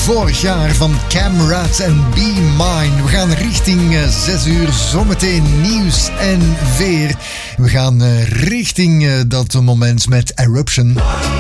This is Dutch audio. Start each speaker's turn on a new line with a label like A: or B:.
A: vorig jaar van Camrad en Be Mine. We gaan richting 6 uur, zometeen nieuws en weer. We gaan richting dat moment met Eruption.